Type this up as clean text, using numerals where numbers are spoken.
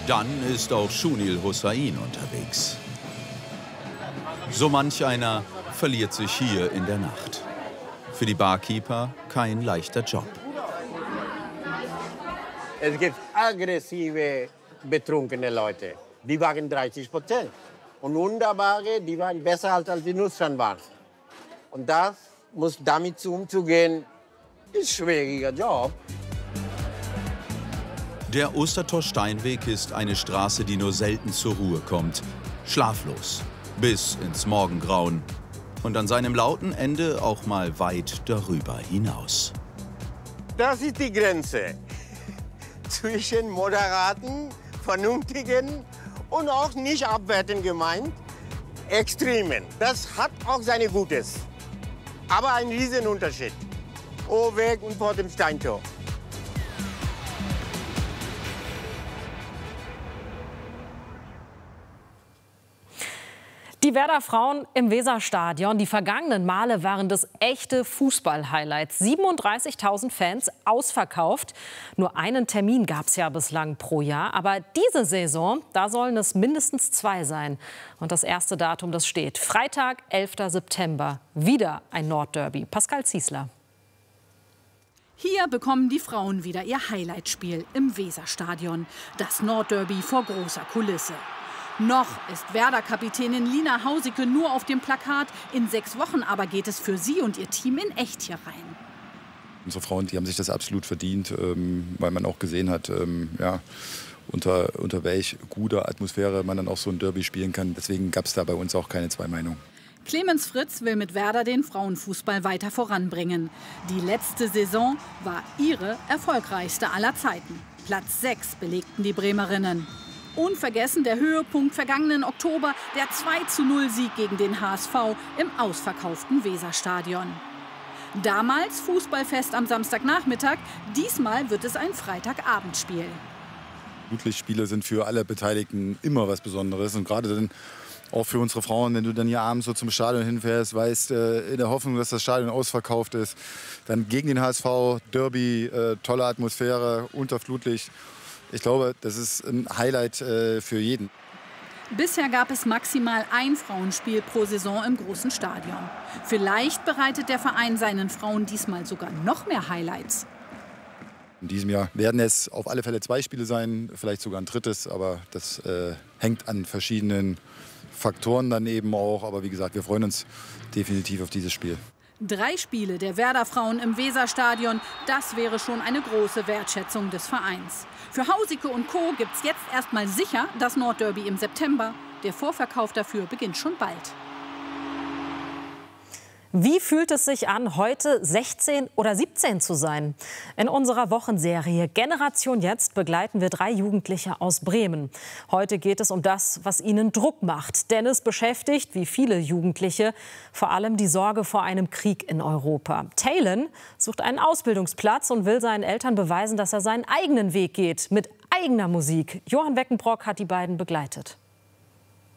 Dann ist auch Shunil Hossain unterwegs. So manch einer verliert sich hier in der Nacht. Für die Barkeeper kein leichter Job. Es gibt aggressive, betrunkene Leute. Die waren 30%. Und wunderbare, die waren besser als die Nussschan waren. Und das muss damit umzugehen, ist ein schwieriger Job. Der Ostertor-Steinweg ist eine Straße, die nur selten zur Ruhe kommt. Schlaflos, bis ins Morgengrauen. Und an seinem lauten Ende auch mal weit darüber hinaus. Das ist die Grenze zwischen moderaten, vernünftigen und auch nicht abwertend gemeint, Extremen. Das hat auch seine Gutes. Aber ein Riesenunterschied. Weg und vor dem Steintor. Die Werder Frauen im Weserstadion. Die vergangenen Male waren das echte Fußball-Highlights. 37.000 Fans, ausverkauft. Nur einen Termin gab es ja bislang pro Jahr. Aber diese Saison, da sollen es mindestens 2 sein. Und das erste Datum, das steht. Freitag, 11. September. Wieder ein Nordderby. Pascal Ziesler. Hier bekommen die Frauen wieder ihr Highlightspiel im Weserstadion. Das Nordderby vor großer Kulisse. Noch ist Werder-Kapitänin Lina Hausicke nur auf dem Plakat. In 6 Wochen aber geht es für sie und ihr Team in echt hier rein. Unsere Frauen, die haben sich das absolut verdient, weil man auch gesehen hat, ja, unter welch guter Atmosphäre man dann auch so ein Derby spielen kann. Deswegen gab es da bei uns auch keine 2 Meinungen. Clemens Fritz will mit Werder den Frauenfußball weiter voranbringen. Die letzte Saison war ihre erfolgreichste aller Zeiten. Platz 6 belegten die Bremerinnen. Unvergessen der Höhepunkt vergangenen Oktober, der 2:0-Sieg gegen den HSV im ausverkauften Weserstadion. Damals Fußballfest am Samstagnachmittag, diesmal wird es ein Freitagabendspiel. Flutlichtspiele sind für alle Beteiligten immer was Besonderes und gerade dann auch für unsere Frauen, wenn du dann hier abends so zum Stadion hinfährst, weißt, in der Hoffnung, dass das Stadion ausverkauft ist, dann gegen den HSV, Derby, tolle Atmosphäre, unter Flutlicht. Ich glaube, das ist ein Highlight für jeden. Bisher gab es maximal ein Frauenspiel pro Saison im großen Stadion. Vielleicht bereitet der Verein seinen Frauen diesmal sogar noch mehr Highlights. In diesem Jahr werden es auf alle Fälle 2 Spiele sein, vielleicht sogar ein 3., aber das hängt an verschiedenen Faktoren dann eben auch. Aber wie gesagt, wir freuen uns definitiv auf dieses Spiel. 3 Spiele der Werder-Frauen im Weserstadion, das wäre schon eine große Wertschätzung des Vereins. Für Hausicke und Co. gibt es jetzt erstmal sicher das Nordderby im September. Der Vorverkauf dafür beginnt schon bald. Wie fühlt es sich an, heute 16 oder 17 zu sein? In unserer Wochenserie Generation Jetzt begleiten wir 3 Jugendliche aus Bremen. Heute geht es um das, was ihnen Druck macht. Denn es beschäftigt, wie viele Jugendliche, vor allem die Sorge vor einem Krieg in Europa. Talon sucht einen Ausbildungsplatz und will seinen Eltern beweisen, dass er seinen eigenen Weg geht, mit eigener Musik. Johann Weckenbrock hat die beiden begleitet.